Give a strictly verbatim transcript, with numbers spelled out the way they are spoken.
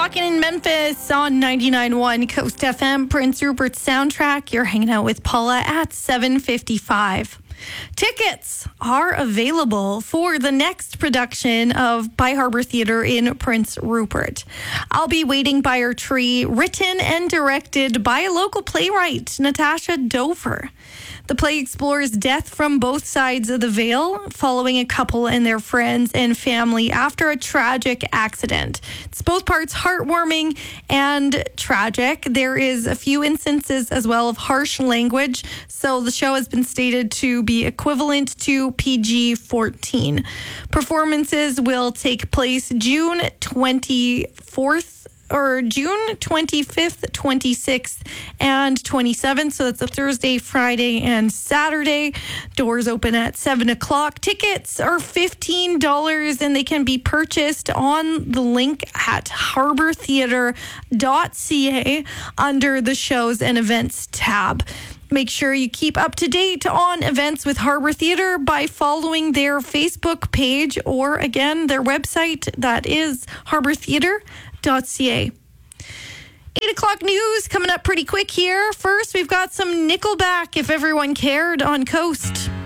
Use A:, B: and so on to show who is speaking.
A: Rockin' in Memphis on ninety-nine point one Coast F M, Prince Rupert's Soundtrack. You're hanging out with Paula at seven fifty-five. Tickets are available for the next production of By Harbor Theatre in Prince Rupert. I'll Be Waiting by Our Tree, written and directed by a local playwright, Natasha Dover. The play explores death from both sides of the veil, following a couple and their friends and family after a tragic accident. It's both parts heartwarming and tragic. There is a few instances as well of harsh language, so the show has been stated to be equivalent to P G fourteen. Performances will take place June twenty-fourth or June twenty-fifth, twenty-sixth, and twenty-seventh. So that's a Thursday, Friday, and Saturday. Doors open at seven o'clock. Tickets are fifteen dollars and they can be purchased on the link at harbor theatre dot c a under the shows and events tab. Make sure you keep up to date on events with Harbor Theatre by following their Facebook page or, again, their website. That is harbor theatre dot c a. eight o'clock news coming up pretty quick here. First, we've got some Nickelback, If Everyone Cared, on Coast.